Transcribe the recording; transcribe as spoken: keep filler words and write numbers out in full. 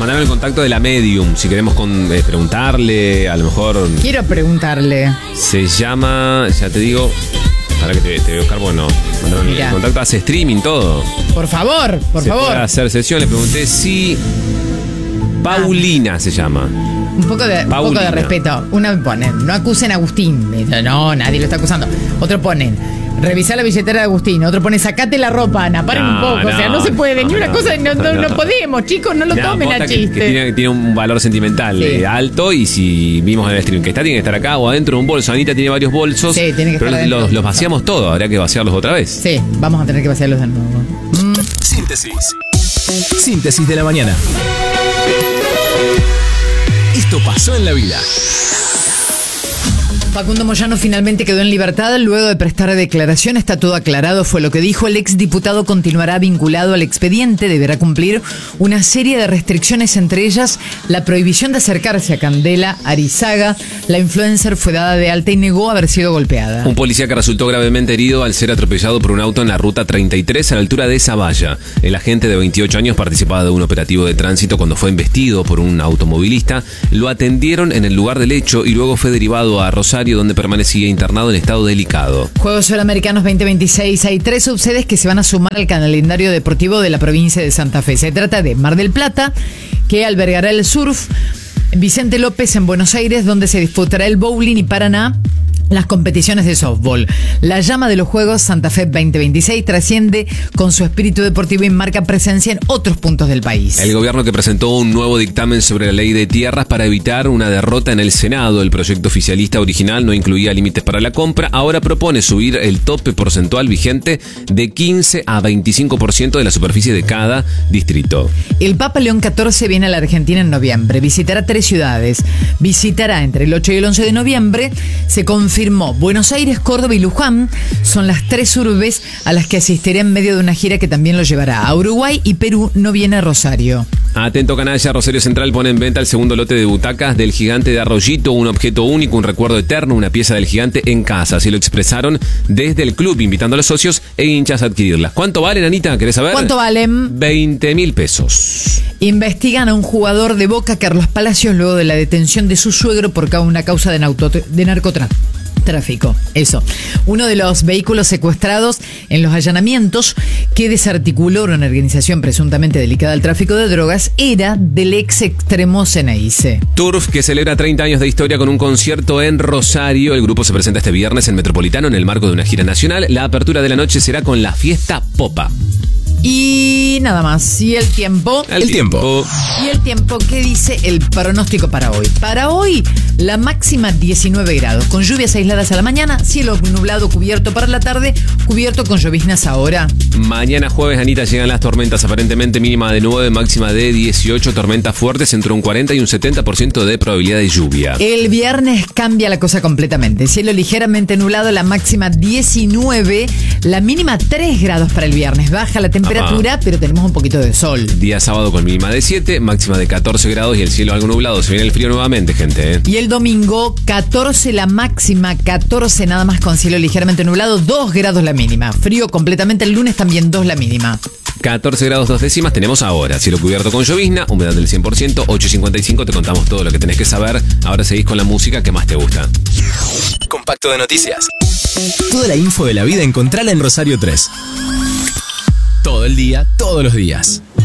Mandame el contacto de la medium, si queremos con, eh, preguntarle, a lo mejor... Quiero preguntarle. Se llama, ya te digo... Ahora que te, te voy a buscar, bueno, mandame el contacto, hace streaming, todo. Por favor, por se favor. Puede hacer sesión, le pregunté si... Paulina ah. se llama. Un poco de, un poco de respeto. Una ponen, no acusen a Agustín. No, nadie lo está acusando. Otro ponen, revisar la billetera de Agustín. Otro pone, sacate la ropa, Ana, paren no, un poco. No, o sea, no se puede, no, ni una no, cosa, no, no, no podemos, chicos, no lo no, tomen a chiste. Que, que tiene, tiene un valor sentimental sí. eh, alto, y si vimos en el stream que está, tiene que estar acá o adentro de un bolso. Anita tiene varios bolsos, sí, tiene que pero estar los, los vaciamos todos, habría que vaciarlos otra vez. Sí, vamos a tener que vaciarlos de nuevo. Mm. Síntesis. Síntesis de la mañana. Esto pasó en la vida. Facundo Moyano finalmente quedó en libertad luego de prestar declaración. Está todo aclarado, fue lo que dijo. El exdiputado continuará vinculado al expediente, deberá cumplir una serie de restricciones, entre ellas la prohibición de acercarse a Candela Arizaga. La influencer fue dada de alta y negó haber sido golpeada. Un policía que resultó gravemente herido al ser atropellado por un auto en la ruta treinta y tres a la altura de Zavalla. El agente de veintiocho años participaba de un operativo de tránsito cuando fue embestido por un automovilista. Lo atendieron en el lugar del hecho y luego fue derivado a Rosario, donde permanecía internado en estado delicado. Juegos Suramericanos veinte veintiséis. Hay tres subsedes que se van a sumar al calendario deportivo de la provincia de Santa Fe. Se trata de Mar del Plata, que albergará el surf, Vicente López en Buenos Aires, donde se disputará el bowling, y Paraná, las competiciones de softball. La llama de los Juegos Santa Fe veinte veintiséis trasciende con su espíritu deportivo y marca presencia en otros puntos del país. El gobierno que presentó un nuevo dictamen sobre la ley de tierras para evitar una derrota en el Senado. El proyecto oficialista original no incluía límites para la compra. Ahora propone subir el tope porcentual vigente de quince a veinticinco por ciento de la superficie de cada distrito. El Papa León catorce viene a la Argentina en noviembre. Visitará tres ciudades. Visitará entre el ocho y el once de noviembre. Se confirmó Buenos Aires, Córdoba y Luján. Son las tres urbes a las que asistirá en medio de una gira que también lo llevará a Uruguay y Perú. No viene a Rosario. Atento canalla, Rosario Central pone en venta el segundo lote de butacas del gigante de Arroyito, un objeto único, un recuerdo eterno, una pieza del gigante en casa. Así lo expresaron desde el club, invitando a los socios e hinchas a adquirirlas. ¿Cuánto valen, Anita? ¿Querés saber? ¿Cuánto valen? veinte mil pesos. Investigan a un jugador de Boca, Carlos Palacios, luego de la detención de su suegro por una causa de, de narcotráfico. Tráfico, eso. Uno de los vehículos secuestrados en los allanamientos que desarticuló una organización presuntamente dedicada al tráfico de drogas era del ex extremo Ceneice. Turf, que celebra treinta años de historia con un concierto en Rosario. El grupo se presenta este viernes en Metropolitano en el marco de una gira nacional. La apertura de la noche será con la fiesta Popa. Y nada más. ¿Y el tiempo? El, el tiempo. tiempo. ¿Y el tiempo? ¿Qué dice el pronóstico para hoy? Para hoy, la máxima diecinueve grados, con lluvias aisladas a la mañana, cielo nublado cubierto para la tarde, cubierto con lloviznas ahora. Mañana jueves, Anita, llegan las tormentas, aparentemente mínima de nueve, máxima de dieciocho, tormentas fuertes entre un cuarenta y un setenta por ciento de probabilidad de lluvia. El viernes cambia la cosa completamente. Cielo ligeramente nublado, la máxima diecinueve, la mínima tres grados para el viernes. Baja la temperatura. Temperatura, pero tenemos un poquito de sol. Día sábado con mínima de siete, máxima de catorce grados y el cielo algo nublado. Se viene el frío nuevamente, gente, ¿eh? Y el domingo, catorce la máxima, catorce nada más con cielo ligeramente nublado, dos grados la mínima. Frío completamente. El lunes también dos la mínima. catorce grados dos décimas tenemos ahora. Cielo cubierto con llovizna, humedad del cien por ciento, ocho cincuenta y cinco, te contamos todo lo que tenés que saber. Ahora seguís con la música que más te gusta. Compacto de noticias. Toda la info de la vida encontrala en Rosario tres. Todo el día, todos los días.